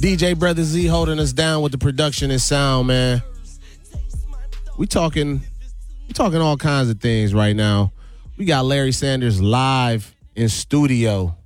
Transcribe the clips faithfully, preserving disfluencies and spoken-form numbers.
D J Brother Z holding us down with the production and sound, man. We talking, we talking all kinds of things right now. We got Larry Sanders live in studio.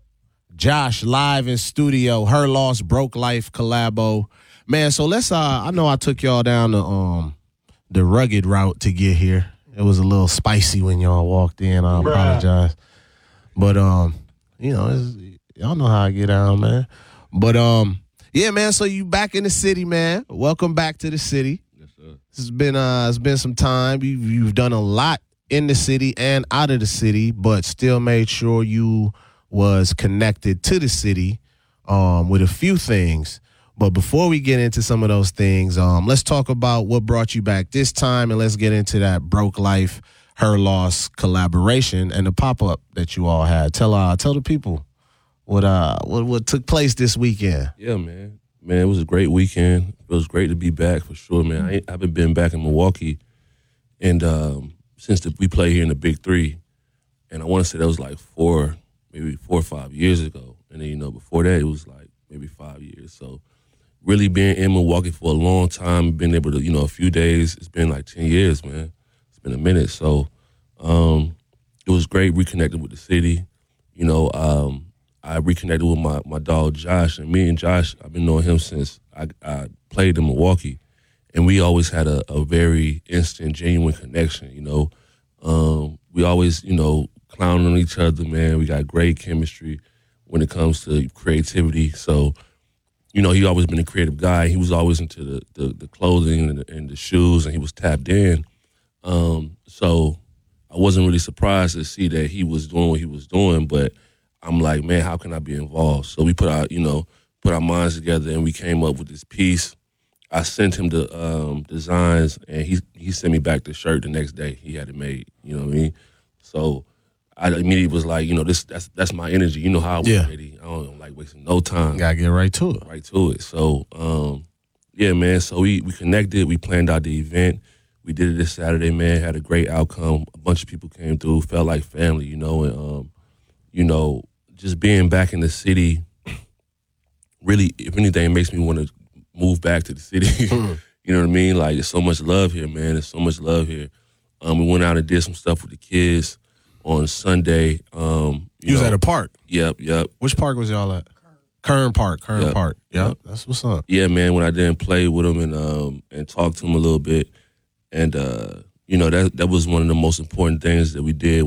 Josh live in studio. Her Loss, Broke Life collabo. Man, so let's, uh, I know I took y'all down the, um, the rugged route to get here. It was a little spicy when y'all walked in. I apologize. But, um, you know, it's, y'all know how I get down, man. But, um, yeah, man, so you back in the city, man. Welcome back to the city. Yes, sir. This has been, uh, it's been some time. You've, you've done a lot in the city and out of the city, but still made sure you was connected to the city um, with a few things. But before we get into some of those things, um, let's talk about what brought you back this time, and let's get into that Broke Life, Her Loss collaboration and the pop-up that you all had. Tell uh, tell the people what uh what, what took place this weekend. Yeah, man. Man, it was a great weekend. It was great to be back for sure, man. I, ain't, I haven't been back in Milwaukee and um, since the, we played here in the Big Three, and I want to say that was like four, maybe four or five years ago. And then, you know, before that, it was like maybe five years. So really being in Milwaukee for a long time, being able to, you know, a few days, it's been like ten years, man. It's been a minute. So um, it was great reconnecting with the city. You know, um, I reconnected with my, my dog, Josh. And me and Josh, I've been knowing him since I, I played in Milwaukee. And we always had a, a very instant, genuine connection, you know. Um, we always, you know, clowning on each other, man. We got great chemistry when it comes to creativity. So, you know, he always been a creative guy. He was always into the, the, the clothing and the, and the shoes, and he was tapped in. Um, so I wasn't really surprised to see that he was doing what he was doing, but I'm like, man, how can I be involved? So we put our, you know, put our minds together, and we came up with this piece. I sent him the um, designs, and he he sent me back the shirt the next day. He had it made, you know what I mean? So I immediately was like, you know, this that's that's my energy. You know how I was Yeah. ready. I don't like wasting no time. Gotta get right to it. Right to it. So, um, yeah, man, so we, we connected. We planned out the event. We did it this Saturday, man, had a great outcome. A bunch of people came through, felt like family, you know, and, um, you know, just being back in the city really, if anything, makes me want to move back to the city. Mm. You know what I mean? Like, there's so much love here, man. There's so much love here. Um, we went out and did some stuff with the kids on Sunday. Um, you You was know, at a park. Yep, yep. Which park was y'all at? Kern Park. Kern Yep. Park. Yep. Yep. That's what's up. Yeah, man, when I didn't play with him and um and talk to him a little bit. And, uh, you know, that that was one of the most important things that we did.